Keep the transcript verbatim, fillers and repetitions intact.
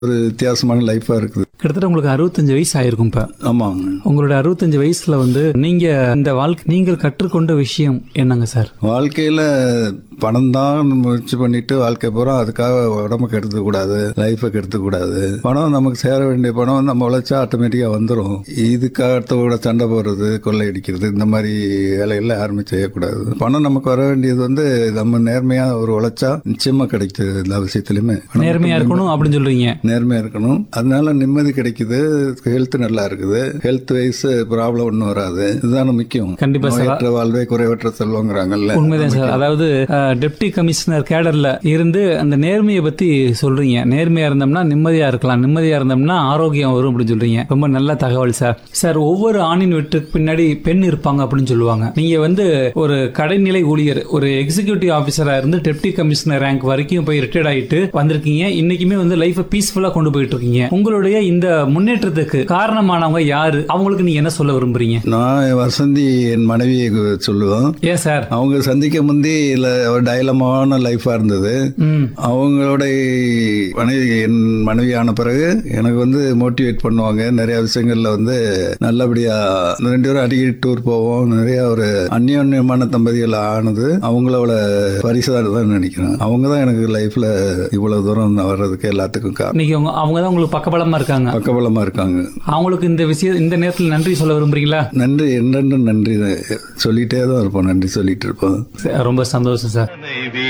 ஒரு வித்தியாசமான லைஃபா இருக்குது. கிட்டத்தட்ட உங்களுக்கு அறுபத்தஞ்சு வயசு ஆயிருக்கும் இப்ப. ஆமாங்க. உங்களோட அறுபத்தஞ்சு வயசுல வந்து நீங்க இந்த வாழ்க்கை நீங்கள் கற்றுக்கொண்ட விஷயம் என்னங்க சார்? வாழ்க்கையில பணம் தான் முயற்சி பண்ணிட்டு வாழ்க்கை போறோம். அதுக்காக உடம்பு கெடுத்துக்க கூடாது, லைஃபை கெடுத்துக்க கூடாது. பணம் நமக்கு சேர வேண்டிய பணம் நம்ம உழைச்சா ஆட்டோமேட்டிக்கா வந்துடும். இதுக்காக அடுத்தவங்களோட சண்டை போடுறது, கொள்ளையடிக்கிறது, இந்த மாதிரி வேலையெல்லாம் யாருமே செய்யக்கூடாது. பணம் நமக்கு வர வேண்டியது வந்து நம்ம நேர்மையா ஒரு உழைச்சா நிச்சயமா கிடைக்குது. எல்லா விஷயத்திலுமே நேர்மையா இருக்கணும் அப்படின்னு சொல்றீங்க. நேர்மையா இருக்கணும். அதனால நிம்மதி கிடைக்குது, ஹெல்த் நல்லா இருக்குது, ஹெல்த் வைஸ் ப்ராப்ளம் ஒன்றும் வராது. இதுதான முக்கியம். கண்டிப்பா சார். நோயற்ற வாழ்வே குறைவற்ற செல்வங்கிறாங்கல்ல. உண்மைதான் சார். அதாவது டெப்டி கமிஷனர் கேடர்ல இருந்து அந்த நேர்மையை பத்தி சொல்றீங்க. நேர்மையா இருந்தோம்னா நிம்மதியா இருக்கலாம், நிம்மதியா இருந்தோம்னா ஆரோக்கியம் வரும் அப்படின்னு சொல்றீங்க. ரொம்ப நல்ல தகவல் சார். சார், ஒவ்வொரு ஆணின் வீட்டுக்கு பின்னாடி பெண் இருப்பாங்க அப்படின்னு சொல்லுவாங்க. நீங்க வந்து ஒரு கடைநிலை ஊழியர், ஒரு எக்ஸிகியூட்டிவ் ஆபீசரா இருந்து டெப்டி கமிஷனர் ரேங்க் வரைக்கும் போய் ரிட்டையர்ட் ஆயிட்டு வந்திருக்கீங்க. இன்னைக்குமே வந்து லைஃபை பீஸ்ஃபுல்லா கொண்டு போயிட்டு இருக்கீங்க. உங்களுடைய இந்த முன்னேற்றத்துக்கு காரணமானவங்க யாரு? அவங்களுக்கு நீங்க என்ன சொல்ல விரும்புறீங்க? நான் வசந்தி என் மனைவியை சொல்லுவேன். ஏன் சார்? அவங்க சந்திக்க முந்தி ஒரு டைலமான லைஃபா இருந்தது. அவங்களோட மனைவி என் மனைவியான பிறகு எனக்கு வந்து மோட்டிவேட் பண்ணுவாங்க. நிறைய விஷயங்கள்ல வந்து நல்லபடியா ரெண்டு பேரும் அடிக்கடி டூர் போவோம். நிறைய ஒரு அந்யோன்யமான தம்பதிகள் ஆனது அவங்களோட பரிசாக தான் நினைக்கிறேன். அவங்க தான் எனக்கு லைஃப்ல இவ்வளவு தூரம் வர்றதுக்கு எல்லாத்துக்கும் காரணம். இன்னைக்கு அவங்க தான் உங்களுக்கு பக்கபலமா இருக்காங்க. பக்கபலமா இருக்காங்க. அவங்களுக்கு இந்த விஷயம் இந்த நேரத்தில் நன்றி சொல்ல விரும்புறீங்களா? நன்றி, என்னென்று நன்றி சொல்லிட்டே தான் இருப்போம். நன்றி சொல்லிட்டு இருப்போம். ரொம்ப சந்தோஷம் சார்.